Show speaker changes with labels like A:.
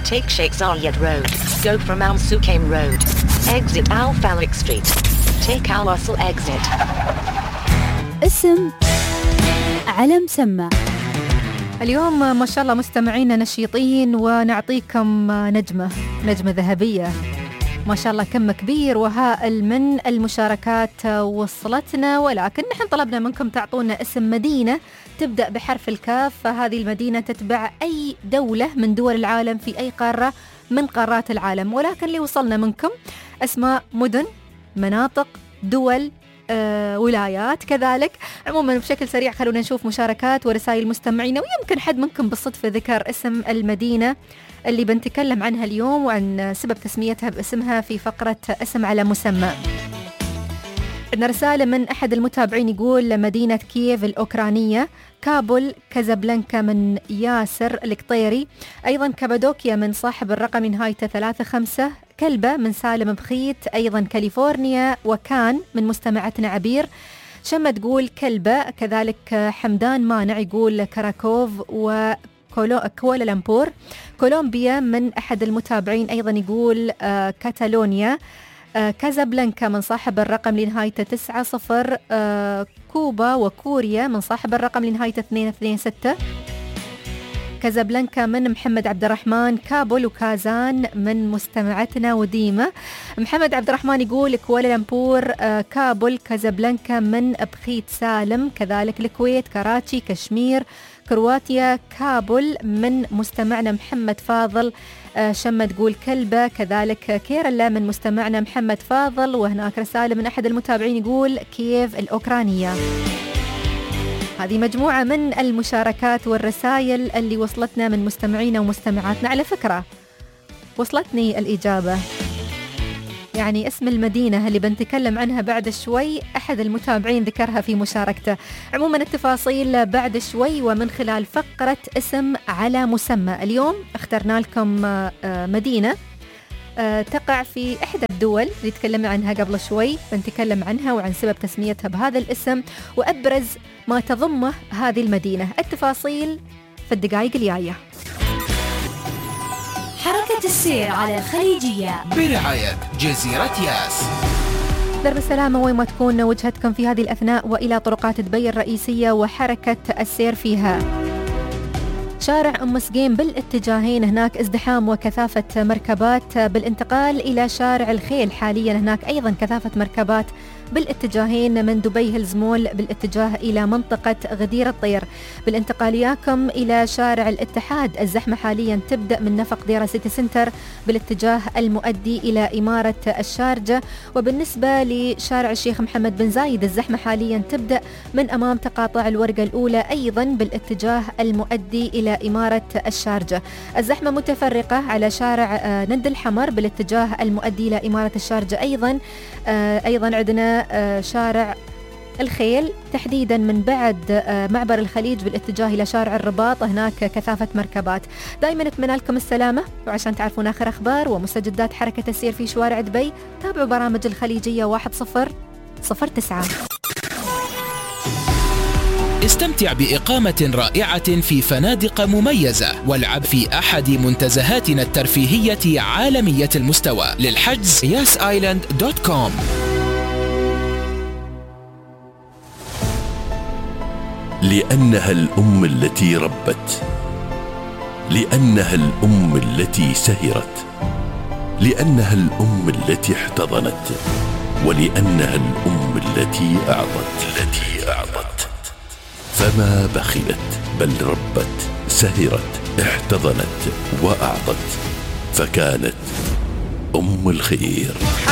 A: Take Sheikh Zayed Road. Go from Al Sukaim Road. Exit Al Falak Street. Take Al Wasl exit.
B: اسم على مسمى.
C: اليوم ما شاء الله مستمعينا نشيطين، ونعطيكم نجمة ذهبية ما شاء الله، كم كبير وهائل من المشاركات وصلتنا، ولكن نحن طلبنا منكم تعطونا اسم مدينة تبدأ بحرف الكاف، فهذه المدينة تتبع أي دولة من دول العالم في أي قارة من قارات العالم، ولكن اللي وصلنا منكم أسماء مدن، مناطق، دول، ولايات كذلك. عموما بشكل سريع خلونا نشوف مشاركات ورسائل مستمعينا، ويمكن حد منكم بالصدفة ذكر اسم المدينة اللي بنتكلم عنها اليوم وعن سبب تسميتها باسمها في فقرة اسم على مسمى. عندنا رسالة من أحد المتابعين يقول مدينة كييف الأوكرانية، كابول، كازابلانكا من ياسر القطيري، أيضا كابادوكيا من صاحب الرقم نهايته 35، كلبة من سالم بخيت، أيضا كاليفورنيا، وكان من مستمعتنا عبير شمة تقول كلبة، كذلك حمدان مانع يقول كراكوف وكوالالمبور، كولومبيا من أحد المتابعين أيضا يقول كاتالونيا، كازابلانكا من صاحب الرقم لنهايته 90، كوبا وكوريا من صاحب الرقم لنهايته 226، كازابلانكا من محمد عبد الرحمن، كابول وكازان من مستمعتنا وديمة. محمد عبد الرحمن يقول كوالالمبور، كابول، كازابلانكا من بخيت سالم، كذلك الكويت، كراتشي، كشمير، كرواتيا، كابول من مستمعنا محمد فاضل، شمة تقول كلبة، كذلك كيرلا من مستمعنا محمد فاضل، وهناك رسالة من أحد المتابعين يقول كييف الأوكرانية. هذه مجموعة من المشاركات والرسائل اللي وصلتنا من مستمعينا ومستمعاتنا. على فكرة وصلتني الإجابة، يعني اسم المدينة اللي بنتكلم عنها بعد شوي أحد المتابعين ذكرها في مشاركته. عموما التفاصيل بعد شوي ومن خلال فقرة اسم على مسمى. اليوم اخترنا لكم مدينة تقع في إحدى الدول اللي تكلمنا عنها قبل شوي، بنتكلم عنها وعن سبب تسميتها بهذا الاسم وأبرز ما تضمه هذه المدينة. التفاصيل في الدقائق الجاية.
B: حركة السير على الخليجية
D: برعاية جزيرة ياس.
C: درب السلامة وين ما تكون وجهتكم في هذه الأثناء وإلى طرقات دبي الرئيسية وحركة السير فيها. شارع أم سقيم بالاتجاهين هناك ازدحام وكثافة مركبات، بالانتقال إلى شارع الخيل حاليا هناك أيضا كثافة مركبات بالاتجاهين من دبي هيلز مول بالاتجاه إلى منطقة غدير الطير. بالانتقال ياكم إلى شارع الاتحاد الزحمة حاليا تبدأ من نفق ديرة سيتي سنتر بالاتجاه المؤدي إلى إمارة الشارجة. وبالنسبة لشارع الشيخ محمد بن زايد الزحمة حاليا تبدأ من أمام تقاطع الورقة الأولى أيضا بالاتجاه المؤدي إلى إمارة الشارجة. الزحمة متفرقة على شارع ند الحمر بالاتجاه المؤدي إلى إمارة الشارجة. أيضا عندنا شارع الخيل تحديدا من بعد معبر الخليج بالاتجاه إلى شارع الرباط هناك كثافة مركبات. دائما نتمنى لكم السلامة، وعشان تعرفون آخر أخبار ومستجدات حركة السير في شوارع دبي تابعوا برامج الخليجية 1009.
D: استمتع بإقامة رائعة في فنادق مميزة، والعب في أحد منتزهاتنا الترفيهية عالمية المستوى. للحجز yasisland.com.
E: لأنها الأم التي ربت، لأنها الأم التي سهرت، لأنها الأم التي احتضنت، ولأنها الأم التي أعطت. فما بخلت بل ربت، سهرت، احتضنت وأعطت، فكانت أم الخير.